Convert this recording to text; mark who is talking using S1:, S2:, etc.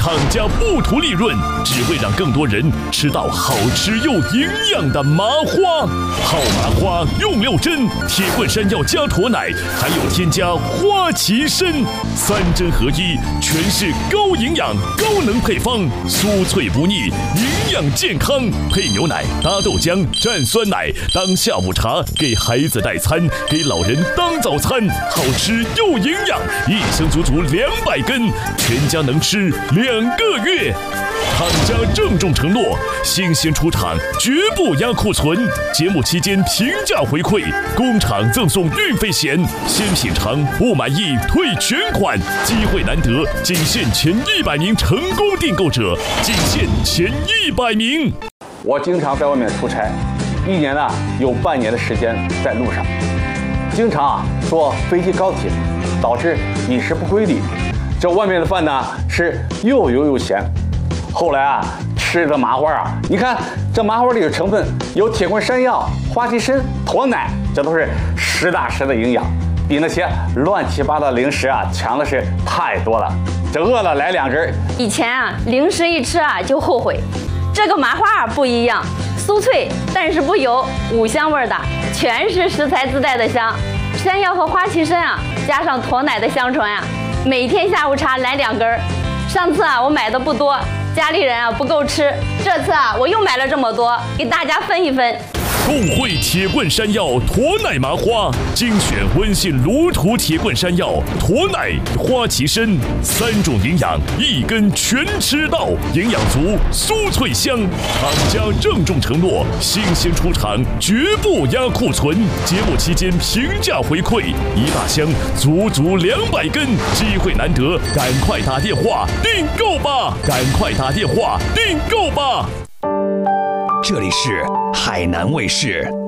S1: 厂家不图利润，只为让更多人吃到好吃又营养的麻花。好麻花用6针，铁棍山药加驼奶，还有添加花旗参，3针合一，全是高营养、高能配方，酥脆不腻，营养健康。配牛奶、搭豆浆、蘸酸奶，当下午茶，给孩子代餐，给老人当早餐，好吃又营养，一箱足足200根，全家能吃2个月。厂家郑重承诺，新鲜出厂，绝不压库存。节目期间平价回馈，工厂赠送运费险，先品尝不满意退全款。机会难得，仅限前100名成功订购者，仅限前100名。
S2: 我经常在外面出差，1年呢有半年的时间在路上，经常坐飞机高铁，导致饮食不规律。这外面的饭呢是又油又咸。后来吃的麻花你看这麻花里的成分有铁棍山药、花旗参、驼奶，这都是实打实的营养，比那些乱七八糟零食强的是太多了。这饿了来2根。
S3: 以前零食一吃就后悔，这个麻花不一样，酥脆但是不油，5香味的，全是食材自带的香。山药和花旗参加上驼奶的香醇每天下午茶来2根。上次我买的不多，家里人不够吃，这次我又买了这么多，给大家分一分。
S1: 共汇铁棍山药、驼奶麻花，精选温信卢图铁棍山药、驼奶、花旗参3种营养，一根全吃到，营养足，酥脆香。厂家郑重承诺，新鲜出厂，绝不压库存。节目期间平价回馈，1大箱足足200根，机会难得，赶快打电话订购吧！赶快打电话订购吧！
S4: 这里是海南卫视。